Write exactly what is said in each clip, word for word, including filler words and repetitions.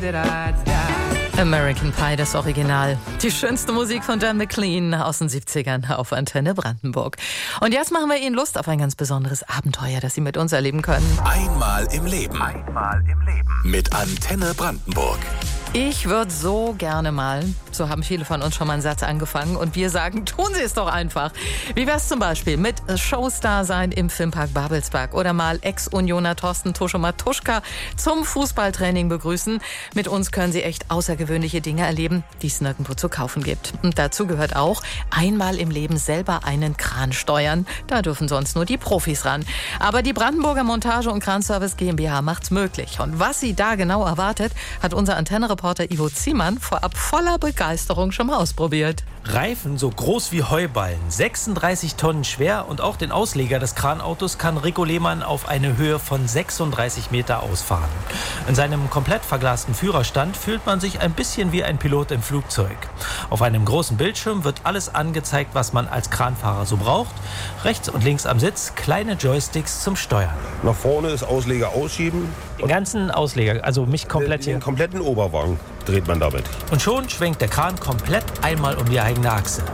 that I'd die. American Pie, das Original. Die schönste Musik von John McLean aus den siebzigern auf Antenne Brandenburg. Und jetzt machen wir Ihnen Lust auf ein ganz besonderes Abenteuer, das Sie mit uns erleben können. Einmal im Leben. Einmal im Leben. Mit Antenne Brandenburg. Ich würde so gerne mal, so haben viele von uns schon mal einen Satz angefangen, und wir sagen, tun Sie es doch einfach. Wie wär's zum Beispiel mit Showstar sein im Filmpark Babelsberg oder mal Ex-Unioner Thorsten Tusche-Matuschka zum Fußballtraining begrüßen. Mit uns können Sie echt außergewöhnliche Dinge erleben, die es nirgendwo zu kaufen gibt. Und dazu gehört auch, einmal im Leben selber einen Kran steuern. Da dürfen sonst nur die Profis ran. Aber die Brandenburger Montage- und Kranservice GmbH macht's möglich. Und was Sie da genau erwartet, hat unser Antenne-Reporter Ivo Ziemann vorab voller Begeisterung schon mal ausprobiert. Reifen so groß wie Heuballen, sechsunddreißig Tonnen schwer, und auch den Ausleger des Kranautos kann Rico Lehmann auf eine Höhe von sechsunddreißig Meter ausfahren. In seinem komplett verglasten Führerstand fühlt man sich ein bisschen wie ein Pilot im Flugzeug. Auf einem großen Bildschirm wird alles angezeigt, was man als Kranfahrer so braucht. Rechts und links am Sitz kleine Joysticks zum Steuern. Nach vorne ist Ausleger ausschieben. Den ganzen Ausleger, also mich komplett hier. Den kompletten Oberwagen dreht man damit. Und schon schwenkt der Kran komplett einmal um die eigene Achse.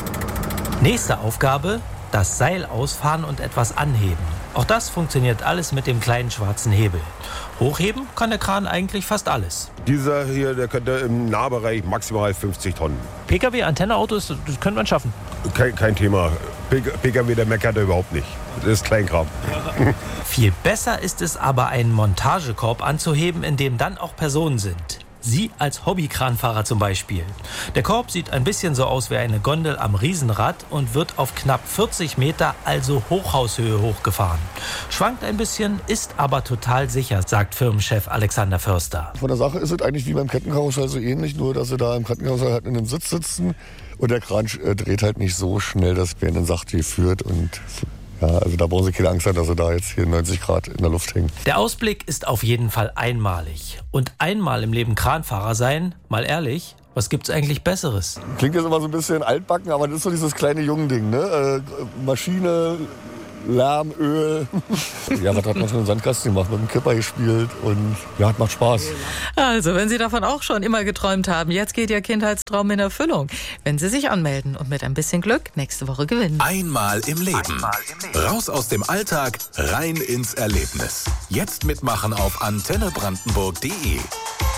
Nächste Aufgabe, das Seil ausfahren und etwas anheben. Auch das funktioniert alles mit dem kleinen schwarzen Hebel. Hochheben kann der Kran eigentlich fast alles. Dieser hier, der könnte im Nahbereich maximal fünfzig Tonnen. P K W, Antenneautos, das könnte man schaffen. Kein, kein Thema. P K W, der meckert er überhaupt nicht. Das ist Kleinkram. Viel besser ist es aber, einen Montagekorb anzuheben, in dem dann auch Personen sind. Sie als Hobbykranfahrer zum Beispiel. Der Korb sieht ein bisschen so aus wie eine Gondel am Riesenrad und wird auf knapp vierzig Meter, also Hochhaushöhe, hochgefahren. Schwankt ein bisschen, ist aber total sicher, sagt Firmenchef Alexander Förster. Von der Sache ist es eigentlich wie beim Kettenkarussell so ähnlich, nur dass sie da im Kettenkarussell halt in einem Sitz sitzen und der Kran äh, dreht halt nicht so schnell, dass wer einen sachte führt. Und ja, also da brauchen Sie keine Angst haben, dass Sie da jetzt hier neunzig Grad in der Luft hängen. Der Ausblick ist auf jeden Fall einmalig. Und einmal im Leben Kranfahrer sein, mal ehrlich, was gibt's eigentlich Besseres? Klingt jetzt immer so ein bisschen altbacken, aber das ist so dieses kleine Jungding, ne? Äh, Maschine, Lärm, Öl. Ja, was hat man schon im Sandkasten gemacht? Mit dem Kipper gespielt und ja, macht Spaß. Also, wenn Sie davon auch schon immer geträumt haben, jetzt geht Ihr Kindheitstraum in Erfüllung. Wenn Sie sich anmelden und mit ein bisschen Glück nächste Woche gewinnen. Einmal im Leben. Einmal im Leben. Raus aus dem Alltag, rein ins Erlebnis. Jetzt mitmachen auf antenne brandenburg punkt de.